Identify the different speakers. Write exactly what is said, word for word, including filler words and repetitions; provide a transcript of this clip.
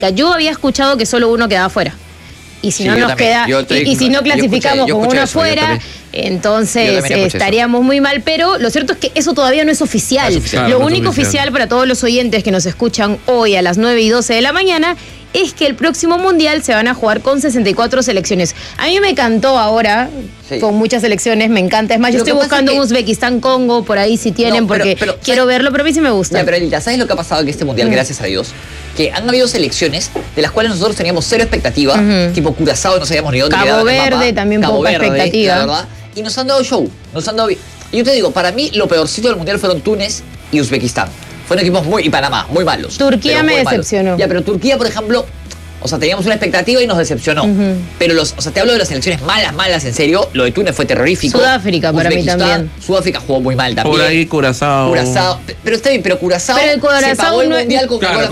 Speaker 1: Yo había escuchado que solo uno quedaba fuera. Y si sí, no nos también. queda, estoy, y, y si no clasificamos como uno afuera, entonces eh, estaríamos eso. muy mal. Pero lo cierto es que eso todavía no es oficial. No es oficial. Lo no único es oficial. oficial para todos los oyentes que nos escuchan hoy a las nueve y doce de la mañana es que el próximo Mundial se van a jugar con sesenta y cuatro selecciones. A mí me encantó ahora, sí. con muchas selecciones, me encanta. Es más, yo estoy buscando es que... Uzbekistán, Congo, por ahí si tienen, no, pero, porque pero, quiero ¿sabes? verlo, pero a mí sí me gusta.
Speaker 2: Ya, pero Elita, ¿sabes lo que ha pasado en este Mundial, mm. gracias a Dios? Que han habido selecciones de las cuales nosotros teníamos cero expectativa, uh-huh. tipo Curazao, no sabíamos ni dónde
Speaker 1: Cabo
Speaker 2: quedaba,
Speaker 1: Verde, mapa, también Cabo poca Verde, expectativa.
Speaker 2: La verdad, y nos han dado show, nos han dado... Y yo te digo, para mí lo peorcito del Mundial fueron Túnez y Uzbekistán. Fueron equipos muy... y Panamá, muy malos.
Speaker 1: Turquía me decepcionó.
Speaker 2: Malos. Ya, pero Turquía, por ejemplo... O sea, teníamos una expectativa y nos decepcionó. Uh-huh. Pero los, o sea, te hablo de las selecciones malas, malas, en serio. Lo de Túnez fue terrorífico.
Speaker 1: Sudáfrica para mí también.
Speaker 2: Sudáfrica jugó muy mal también.
Speaker 3: Por ahí Curazao.
Speaker 2: Curazao. Pero está bien, pero Curazao,
Speaker 1: pero el Curazao
Speaker 2: se pagó el
Speaker 1: no
Speaker 2: Mundial con
Speaker 3: claro,